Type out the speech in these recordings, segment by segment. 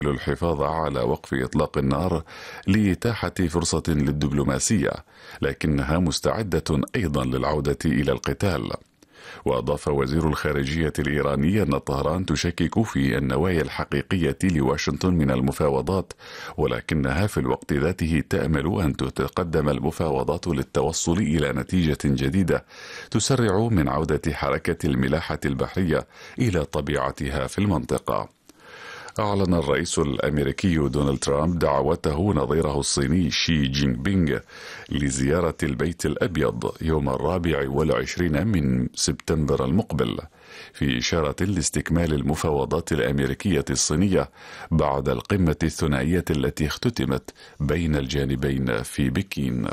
الحفاظ على وقف إطلاق النار لإتاحة فرصة للدبلوماسية، لكنها مستعدة أيضا للعودة إلى القتال. وأضاف وزير الخارجية الإيراني أن طهران تشكك في النوايا الحقيقية لواشنطن من المفاوضات، ولكنها في الوقت ذاته تأمل أن تتقدم المفاوضات للتوصل إلى نتيجة جديدة تسرع من عودة حركة الملاحة البحرية إلى طبيعتها في المنطقة. أعلن الرئيس الأمريكي دونالد ترامب دعوته نظيره الصيني شي جين بينغ لزيارة البيت الأبيض يوم 24 من سبتمبر المقبل، في إشارة لاستكمال المفاوضات الأمريكية الصينية بعد القمة الثنائية التي اختتمت بين الجانبين في بكين.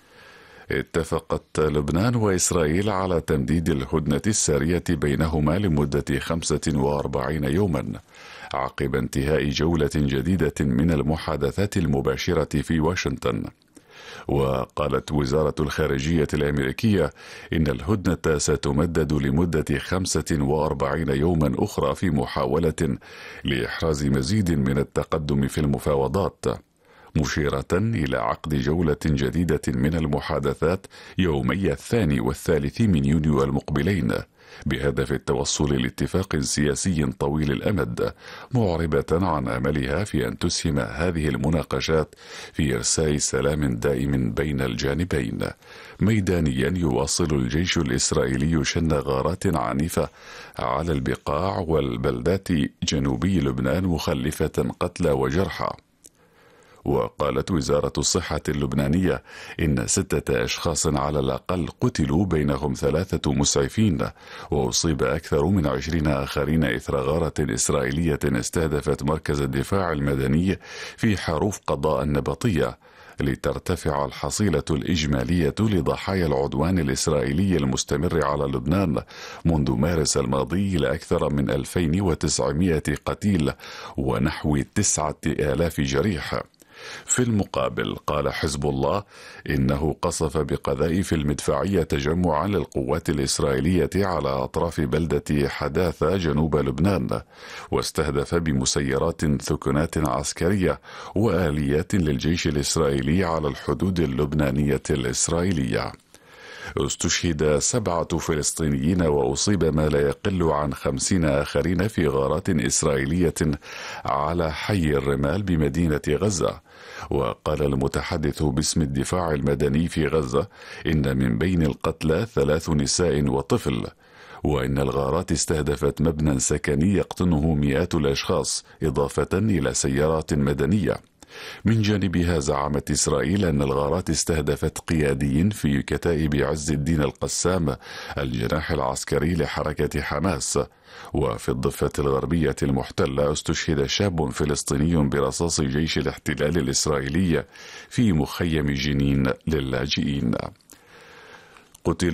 اتفقت لبنان وإسرائيل على تمديد الهدنة السارية بينهما لمدة 45 يوما عقب انتهاء جولة جديدة من المحادثات المباشرة في واشنطن. وقالت وزارة الخارجية الأمريكية إن الهدنة ستمدد لمدة 45 يوما أخرى في محاولة لإحراز مزيد من التقدم في المفاوضات، مشيرة إلى عقد جولة جديدة من المحادثات يومي 2 و3 من يونيو المقبلين بهدف التوصل لاتفاق سياسي طويل الأمد، معربة عن أملها في أن تسهم هذه المناقشات في إرساء سلام دائم بين الجانبين. ميدانيا يواصل الجيش الإسرائيلي شن غارات عنيفة على البقاع والبلدات جنوبي لبنان مخلفة قتلى وجرحى. وقالت وزارة الصحة اللبنانية إن 6 أشخاص على الأقل قتلوا، بينهم 3 مسعفين، وأصيب أكثر من 20 آخرين إثر غارة إسرائيلية استهدفت مركز الدفاع المدني في حروف قضاء النبطية، لترتفع الحصيلة الإجمالية لضحايا العدوان الإسرائيلي المستمر على لبنان منذ مارس الماضي إلى أكثر من 2900 قتيل ونحو 9000 جريح. في المقابل قال حزب الله إنه قصف بقذائف المدفعية تجمعا للقوات الإسرائيلية على أطراف بلدة حداثة جنوب لبنان، واستهدف بمسيرات ثكنات عسكرية وآليات للجيش الإسرائيلي على الحدود اللبنانية الإسرائيلية. استشهد 7 فلسطينيين وأصيب ما لا يقل عن 50 آخرين في غارات إسرائيلية على حي الرمال بمدينة غزة. وقال المتحدث باسم الدفاع المدني في غزة إن من بين القتلى 3 نساء وطفل، وإن الغارات استهدفت مبنى سكني يقطنه مئات الأشخاص إضافة إلى سيارات مدنية. من جانبها زعمت إسرائيل أن الغارات استهدفت قيادي في كتائب عز الدين القسام الجناح العسكري لحركة حماس. وفي الضفة الغربية المحتلة استشهد شاب فلسطيني برصاص جيش الاحتلال الإسرائيلي في مخيم جنين للاجئين. قتل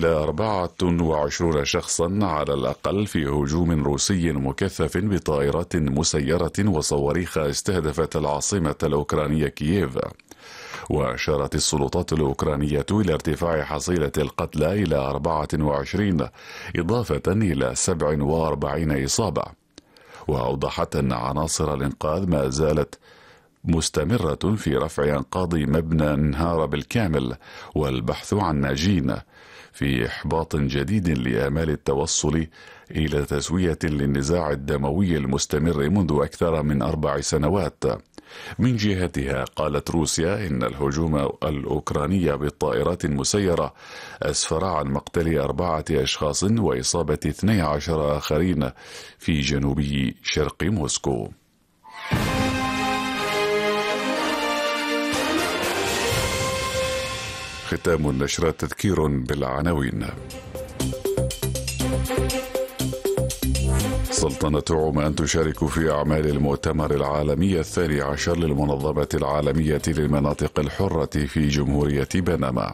24 شخصا على الأقل في هجوم روسي مكثف بطائرات مسيرة وصواريخ استهدفت العاصمة الأوكرانية كييف. وأشارت السلطات الأوكرانية إلى ارتفاع حصيلة القتلى إلى 24 إضافة إلى 47 إصابة. وأوضحت أن عناصر الإنقاذ ما زالت مستمرة في رفع أنقاض مبنى انهار بالكامل والبحث عن ناجين، في إحباط جديد لآمال التوصل إلى تسوية للنزاع الدموي المستمر منذ أكثر من 4 سنوات. من جهتها قالت روسيا إن الهجوم الأوكراني بالطائرات المسيرة أسفر عن مقتل 4 أشخاص وإصابة 12 آخرين في جنوب شرق موسكو. ختام النشرة تذكير بالعناوين. سلطنة عمان تشارك في أعمال المؤتمر العالمي 12 للمنظمة العالمية للمناطق الحرة في جمهورية بنما.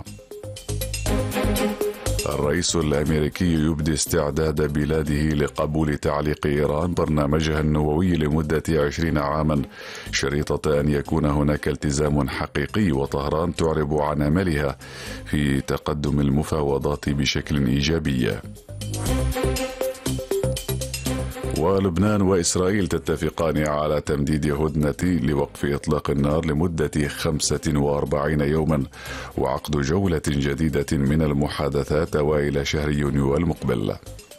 الرئيس الأمريكي يبدي استعداد بلاده لقبول تعليق إيران برنامجها النووي لمدة 20 عاما، شريطة أن يكون هناك التزام حقيقي، وطهران تعرب عن أملها في تقدم المفاوضات بشكل إيجابي. ولبنان وإسرائيل تتفقان على تمديد هدنة لوقف إطلاق النار لمدة 45 يوما وعقد جولة جديدة من المحادثات أوائل شهر يونيو المقبل.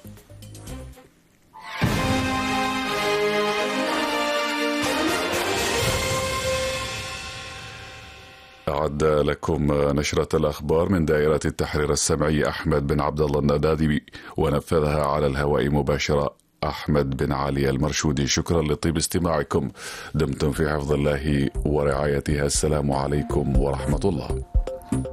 أعد لكم نشرة الأخبار من دائرة التحرير السمعي أحمد بن عبد الله الندادي، ونفذها على الهواء مباشرة أحمد بن علي المرشودي. شكرا لطيب استماعكم، دمتم في حفظ الله ورعايته. السلام عليكم ورحمة الله.